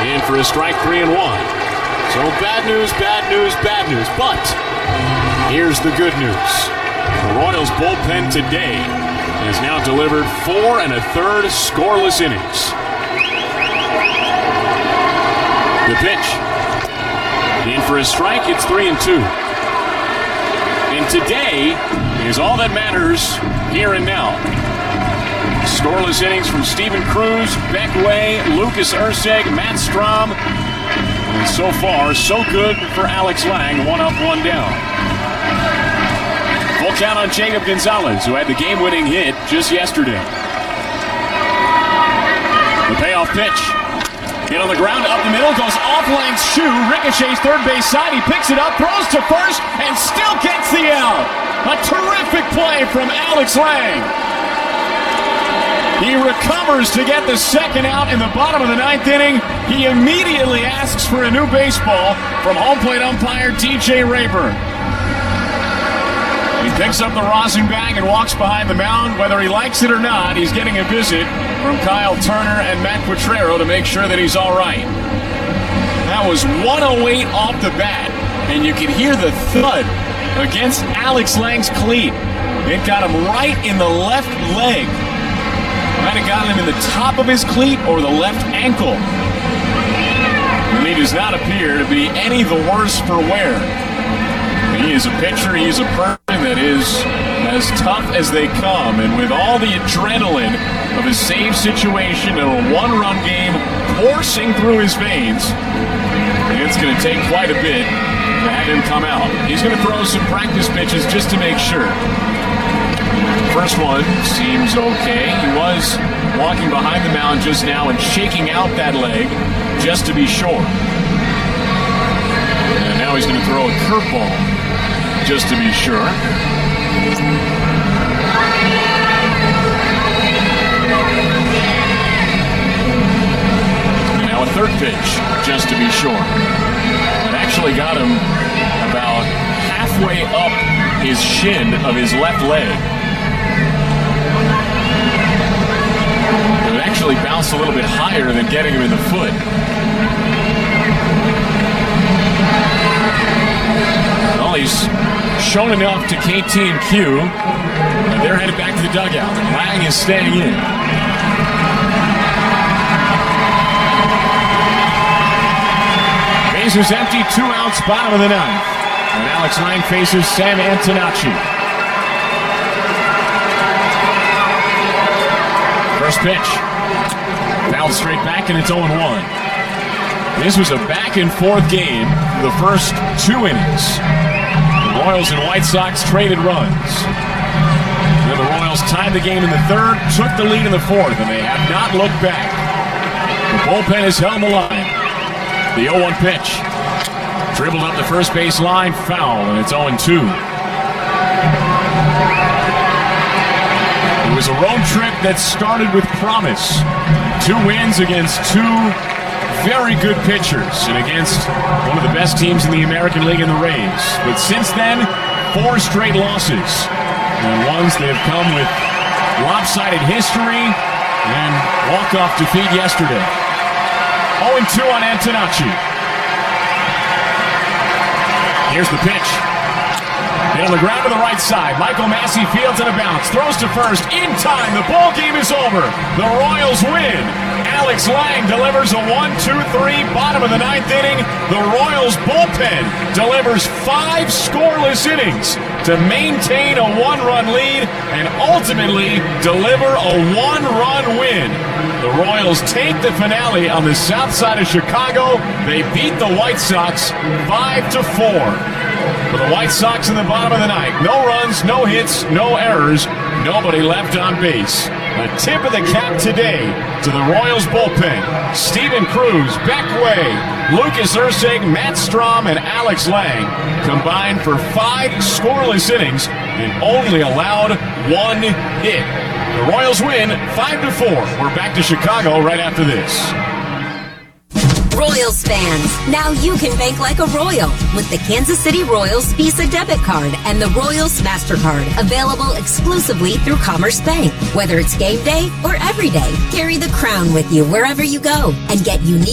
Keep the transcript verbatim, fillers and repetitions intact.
In for a strike, three and one. So bad news, bad news, bad news. But here's the good news. The Royals bullpen today has now delivered four and a third scoreless innings. The pitch. In for a strike, it's three and two. And today is all that matters here and now. Scoreless innings from Steven Cruz, Beck Way, Lucas Erceg, Matt Strahm. And so far, so good for Alex Lang, one up, one down. Full count on Jacob Gonzalez, who had the game-winning hit just yesterday. The payoff pitch. Hit on the ground, up the middle, goes off Lang's shoe, ricochets third base side, he picks it up, throws to first, and still gets the out. A terrific play from Alex Lang. He recovers to get the second out in the bottom of the ninth inning. He immediately asks for a new baseball from home plate umpire T J Rayburn. He picks up the rosin bag and walks behind the mound. Whether he likes it or not, he's getting a visit from Kyle Turner and Matt Quatrero to make sure that he's all right. That was one oh eight off the bat, and you can hear the thud against Alex Lang's cleat. It got him right in the left leg. Might have gotten him in the top of his cleat or the left ankle. And he does not appear to be any the worse for wear. He is a pitcher, he is a person that is as tough as they come. And with all the adrenaline of a save situation and a one-run game coursing through his veins, it's going to take quite a bit to have him come out. He's going to throw some practice pitches just to make sure. First one seems okay. He was walking behind the mound just now and shaking out that leg just to be sure. And now he's going to throw a curveball just to be sure. And now a third pitch just to be sure. It actually got him about halfway up his shin of his left leg. It actually bounced a little bit higher than getting him in the foot. Well, he's shown enough to K T and Q, and they're headed back to the dugout. Lang is staying in. Bases empty, two outs, bottom of the ninth. And Alex Lang faces Sam Antonacci. First pitch. Fouled straight back, and it's oh one. This was a back-and-forth game for the first two innings. The Royals and White Sox traded runs. Then the Royals tied the game in the third, took the lead in the fourth, and they have not looked back. The bullpen has held the line. The oh one pitch. Dribbled up the first base line, foul, and it's oh two. It was a road trip that started with promise. Two wins against two very good pitchers and against one of the best teams in the American League in the Rays. But since then, four straight losses. And ones that have come with lopsided history and walk-off defeat yesterday. oh two on Antonacci. Here's the pitch. Hit on the ground to the right side. Michael Massey fields and a bounce. Throws to first. In time. The ball game is over. The Royals win. Alex Lang delivers a one two three. Bottom of the ninth inning. The Royals bullpen delivers five scoreless innings to maintain a one-run lead and ultimately deliver a one-run win. The Royals take the finale on the south side of Chicago. They beat the White Sox five to four. For the White Sox in the bottom of the ninth, no runs, no hits, no errors, nobody left on base. A tip of the cap today to the Royals bullpen. Steven Cruz, Beck Way, Lucas Erceg, Matt Strahm, and Alex Lang combined for five scoreless innings and only allowed one hit. The Royals win five to four. We're back to Chicago right after this. Royals fans, now you can bank like a Royal with the Kansas City Royals Visa debit card and the Royals MasterCard, available exclusively through Commerce Bank. Whether it's game day or every day, carry the crown with you wherever you go and get unique